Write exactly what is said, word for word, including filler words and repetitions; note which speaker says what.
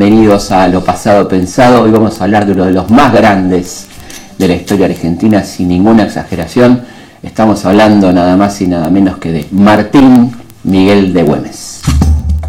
Speaker 1: Bienvenidos a Lo Pasado Pensado. Hoy vamos a hablar de uno de los más grandes de la historia argentina, sin ninguna exageración. Estamos hablando nada más y nada menos que de Martín Miguel de Güemes.